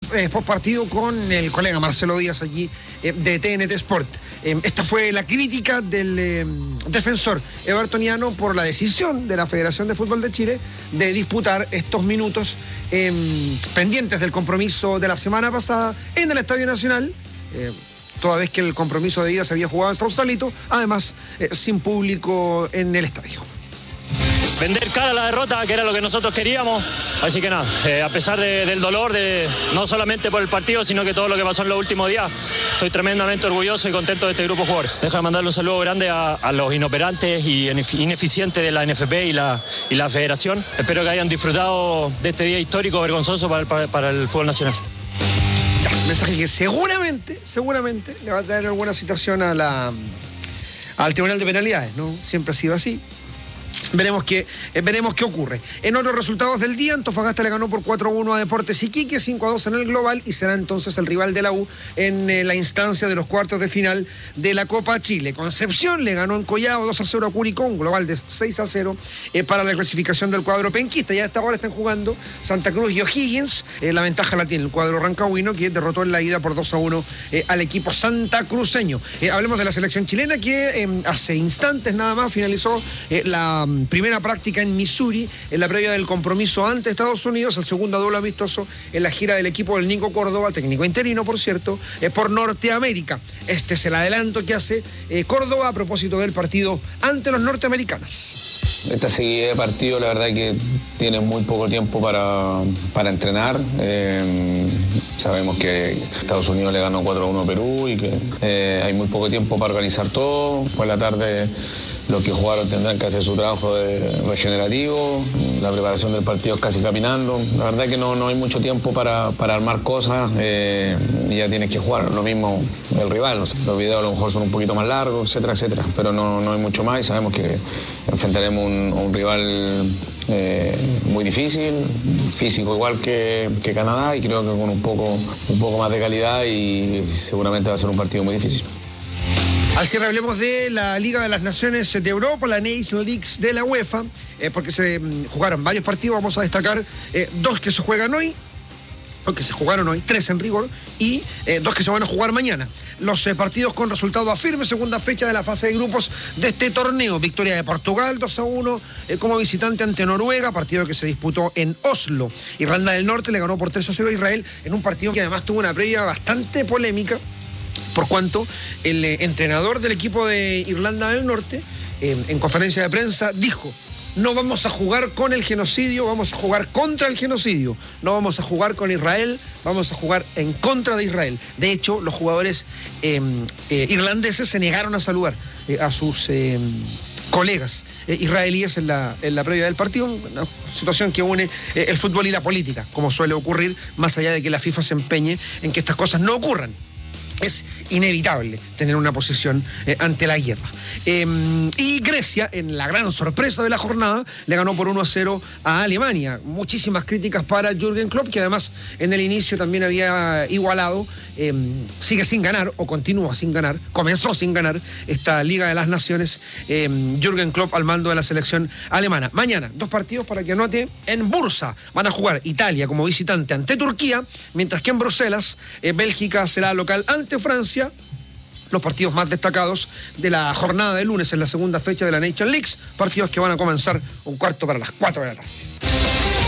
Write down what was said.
post partido con el colega Marcelo Díaz allí de TNT Sport. Esta fue la crítica del defensor evertoniano por la decisión de la Federación de Fútbol de Chile de disputar estos minutos pendientes del compromiso de la semana pasada en el Estadio Nacional, toda vez que el compromiso de ida se había jugado en Sausalito, además sin público en el estadio. Vender cara a la derrota, que era lo que nosotros queríamos, así que nada, a pesar del dolor, no solamente por el partido, sino que todo lo que pasó en los últimos días, estoy tremendamente orgulloso y contento de este grupo de jugadores. Déjame mandarle un saludo grande a los inoperantes y ineficientes de la NFP y la Federación. Espero que hayan disfrutado de este día histórico, vergonzoso para el fútbol nacional. Ya, un mensaje que seguramente le va a traer alguna citación al Tribunal de Penalidades, ¿no? Siempre ha sido así. Veremos qué ocurre. En otros resultados del día, Antofagasta le ganó por 4-1 a Deportes Iquique, 5-2 en el global, y será entonces el rival de la U en la instancia de los cuartos de final de la Copa Chile. Concepción le ganó en Collao 2-0 a Curicó, un global de 6-0 para la clasificación del cuadro penquista. Ya a esta hora están jugando Santa Cruz y O'Higgins. La ventaja la tiene el cuadro rancagüino, que derrotó en la ida por 2-1 al equipo santacruceño. Hablemos de la selección chilena, que hace instantes nada más finalizó la primera práctica en Missouri, en la previa del compromiso ante Estados Unidos, el segundo duelo amistoso en la gira del equipo del Nico Córdoba, técnico interino, por cierto, por Norteamérica. Este es el adelanto que hace Córdoba a propósito del partido ante los norteamericanos. Esta seguida de partido, la verdad que tiene muy poco tiempo para entrenar. Sabemos que Estados Unidos le ganó 4-1 a Perú y que hay muy poco tiempo para organizar todo. Por la tarde los que jugaron tendrán que hacer su trabajo regenerativo. La preparación del partido es casi caminando. La verdad que no hay mucho tiempo para armar cosas y ya tienes que jugar. Lo mismo el rival. Los videos a lo mejor son un poquito más largos, etcétera. Pero no hay mucho más y sabemos que enfrentaremos a un rival muy difícil, físico igual que Canadá, y creo que con un poco más de calidad, y seguramente va a ser un partido muy difícil. Al cierre hablemos de la Liga de las Naciones de Europa, la Nations League de la UEFA, porque se jugaron varios partidos. Vamos a destacar dos que se juegan hoy, o que se jugaron hoy, 3 en rigor, y 2 que se van a jugar mañana. Los partidos con resultado a firme, segunda fecha de la fase de grupos de este torneo. Victoria de Portugal 2-1 como visitante ante Noruega, partido que se disputó en Oslo. Irlanda del Norte le ganó por 3-0 a Israel, en un partido que además tuvo una previa bastante polémica, por cuanto el entrenador del equipo de Irlanda del Norte, en conferencia de prensa, dijo: no vamos a jugar con el genocidio, vamos a jugar contra el genocidio. No vamos a jugar con Israel, vamos a jugar en contra de Israel. De hecho, los jugadores irlandeses se negaron a saludar a sus colegas israelíes en la previa del partido, una situación que une el fútbol y la política, como suele ocurrir, más allá de que la FIFA se empeñe en que estas cosas no ocurran. Es inevitable tener una posición ante la guerra. Y Grecia, en la gran sorpresa de la jornada, le ganó por 1-0 a Alemania. Muchísimas críticas para Jürgen Klopp, que además en el inicio también había igualado, sigue sin ganar, o continúa sin ganar, comenzó sin ganar esta Liga de las Naciones, Jürgen Klopp al mando de la selección alemana. Mañana, 2 partidos para que anote. En Bursa van a jugar Italia como visitante ante Turquía, mientras que en Bruselas, Bélgica será local ante Francia. Los partidos más destacados de la jornada de lunes en la segunda fecha de la Nations League, partidos que van a comenzar un cuarto para las 4 de la tarde.